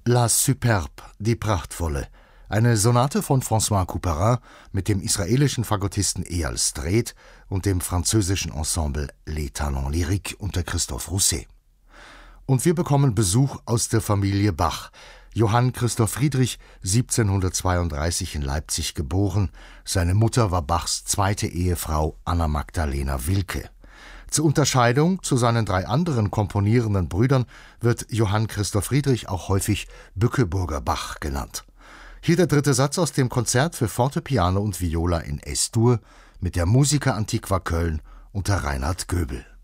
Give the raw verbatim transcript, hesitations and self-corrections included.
La Superbe, die Prachtvolle, eine Sonate von François Couperin mit dem israelischen Fagottisten Eyal Strait und dem französischen Ensemble Les Talents Lyriques unter Christophe Rousset. Und wir bekommen Besuch aus der Familie Bach. Johann Christoph Friedrich, siebzehnhundertzweiunddreißig in Leipzig geboren. Seine Mutter war Bachs zweite Ehefrau Anna Magdalena Wilke. Zur Unterscheidung zu seinen drei anderen komponierenden Brüdern wird Johann Christoph Friedrich auch häufig Bückeburger Bach genannt. Hier der dritte Satz aus dem Konzert für Fortepiano und Viola in Es-Dur mit der Musica Antiqua Köln unter Reinhard Göbel.